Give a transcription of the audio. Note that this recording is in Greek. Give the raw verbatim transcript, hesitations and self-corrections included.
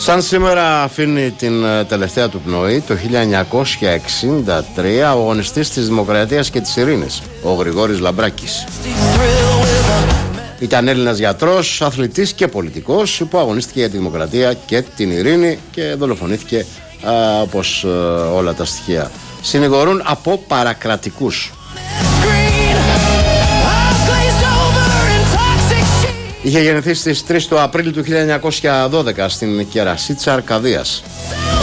Σαν σήμερα αφήνει την τελευταία του πνοή το χίλια εννιακόσια εξήντα τρία ο αγωνιστής της Δημοκρατίας και της Ειρήνης, ο Γρηγόρης Λαμπράκης. Ήταν Έλληνας γιατρός, αθλητής και πολιτικός που αγωνίστηκε για τη Δημοκρατία και την Ειρήνη και δολοφονήθηκε α, όπως α, όλα τα στοιχεία συνηγορούν από παρακρατικούς. Είχε γεννηθεί στις τρεις του Απρίλη του χίλια εννιακόσια δώδεκα στην Κερασίτσα Αρκαδίας.